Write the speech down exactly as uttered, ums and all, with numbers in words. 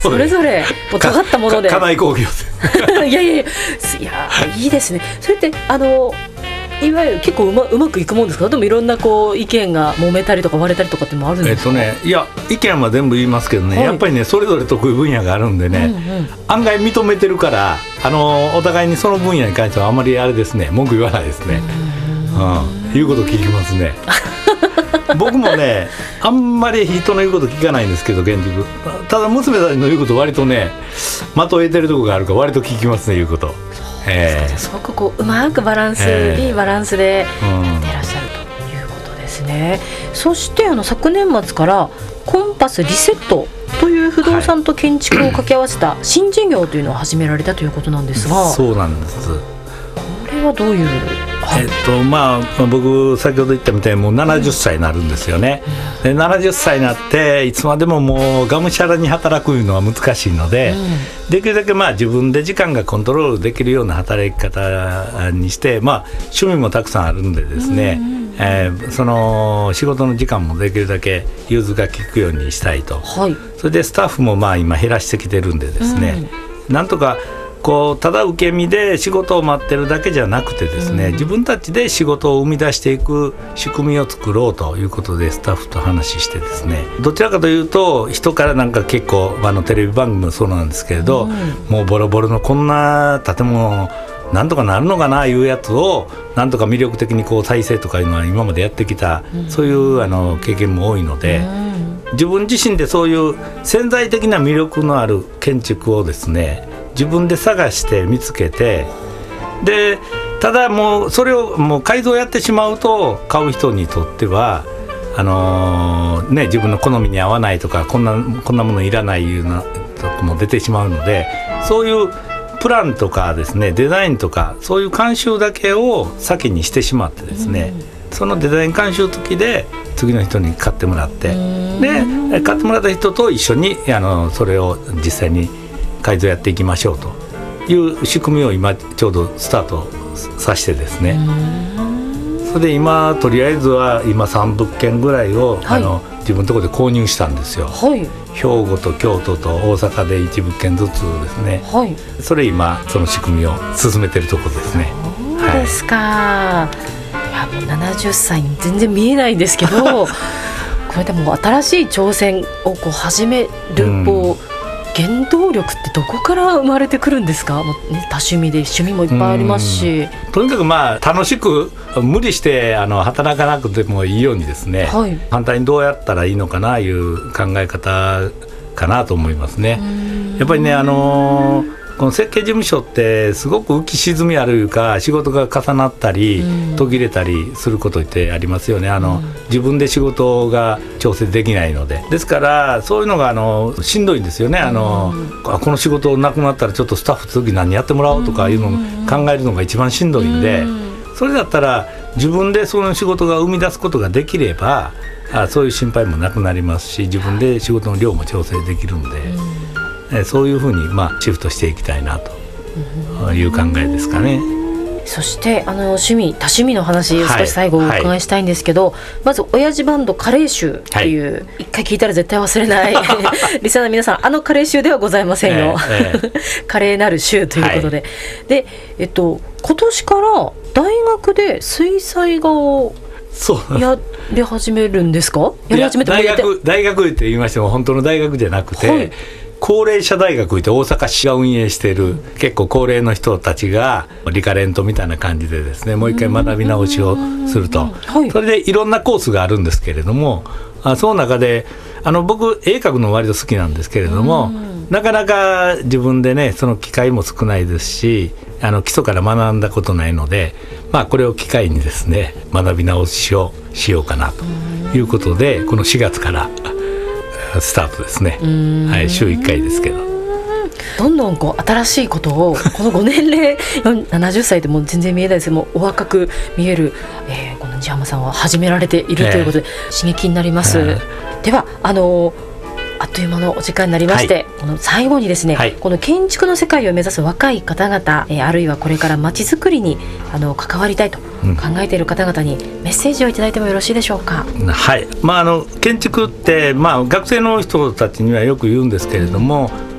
それぞれもう尖ったもので家内工業いやいやいや、いやいいですね。それってあのいわゆる結構う ま, うまくいくもんですか？でもいろんなこう意見が揉めたりとか割れたりとかってもあるんですか？ えっとね、いや意見は全部言いますけどね、はい、やっぱりねそれぞれ得意分野があるんでね、うんうん、案外認めてるからあのお互いにその分野に関してはあまりあれですね文句言わないですね、うんうん、言うこと聞きますね僕もねあんまり人の言うこと聞かないんですけど現実ただ娘たちの言うこと割とね的を得てるところがあるから割と聞きますね言うこと。えー、 すごくこううまくバランス、えー、いいバランスでやっていらっしゃるということですね、うん、そしてあの昨年末からコンパスリセットという不動産と建築を掛け合わせた新事業というのを始められたということなんですが、 はい、そうなんです。 これはどういう、 えっとまあ、僕先ほど言ったみたいにもうななじゅっさいになるんですよね、うん、でななじゅっさいになっていつまでももうがむしゃらに働くのは難しいので、うん、できるだけまあ自分で時間がコントロールできるような働き方にして、まあ、趣味もたくさんあるんでですね、うんうんえー、その仕事の時間もできるだけ融通が利くようにしたいと、はい、それでスタッフもまあ今減らしてきてるんでですね、うん、なんとかこうただ受け身で仕事を待ってるだけじゃなくてですね、うん、自分たちで仕事を生み出していく仕組みを作ろうということでスタッフと話してですね、どちらかというと人からなんか結構あのテレビ番組もそうなんですけれど、うん、もうボロボロのこんな建物なんとかなるのかないうやつをなんとか魅力的にこう再生とかいうのは今までやってきた、うん、そういうあの経験も多いので、うん、自分自身でそういう潜在的な魅力のある建築をですね自分で探して見つけて、でただもうそれをもう改造やってしまうと買う人にとってはあのーね、自分の好みに合わないとかこんな、こんなものいらないいうのとかも出てしまうので、そういうプランとかですねデザインとかそういう監修だけを先にしてしまってですね、うん、そのデザイン監修付きで次の人に買ってもらって、で買ってもらった人と一緒にあのそれを実際に改造やっていきましょうという仕組みを今ちょうどスタートさせてですね、それで今とりあえずは今さんぶっけんぐらいを、はい、あの自分のところで購入したんですよ、はい、兵庫と京都と大阪でいちぶっけんずつですね、はい、それ今その仕組みを進めてるところですね。 そうですか、はい、いやもうななじゅっさいに全然見えないんですけどこれでも新しい挑戦をこう始める、うん、こう原動力ってどこから生まれてくるんですか？もう、ね、多趣味で趣味もいっぱいありますし、 とにかくまあ楽しく無理してあの働かなくてもいいようにですね、はい、反対にどうやったらいいのかないう考え方かなと思いますね。やっぱりねあのーこの設計事務所ってすごく浮き沈みあるいうか仕事が重なったり途切れたりすることってありますよね。あの自分で仕事が調整できないので、ですからそういうのがあのしんどいんですよね。あのこの仕事なくなったらちょっとスタッフ次何やってもらおうとかいうのを考えるのが一番しんどいんで、それだったら自分でその仕事が生み出すことができればあそういう心配もなくなりますし、自分で仕事の量も調整できるんで、そういうふうにまあシフトしていきたいなという考えですかね。 そしてあの趣味多趣味の話少し最後お伺いしたいんですけど、はいはい、まず親父バンドカレー臭という、はい、一回聞いたら絶対忘れないリスナーの皆さん、あのカレー臭ではございませんよ、えーえー、カレーなる臭ということで、はい、で、えっと、今年から大学で水彩画をやり始めるんですか？やり始めても大学、大学って言いましても本当の大学じゃなくて、はい、高齢者大学って大阪市が運営している結構高齢の人たちがリカレントみたいな感じでですね、もう一回学び直しをすると、それでいろんなコースがあるんですけれども、その中であの僕絵描くの割と好きなんですけれども、なかなか自分でねその機会も少ないですし、あの基礎から学んだことないので、まあ、これを機会にですね学び直しをしようかなということで、このしがつからスタートですね。はい、週いっかいですけど、 どんどんこう新しいことをこのご年齢ななじゅっさいでも全然見えないですけども、お若く見える、えー、この西浜さんは始められているということで、えー、刺激になります、えー、ではあのあっという間のお時間になりまして、はい、この最後にですね、はい、この建築の世界を目指す若い方々、えー、あるいはこれからまちづくりにあの関わりたいと考えている方々にメッセージをいただいてもよろしいでしょうか。 はい、まあ、あの建築って、まあ、学生の人たちにはよく言うんですけれども、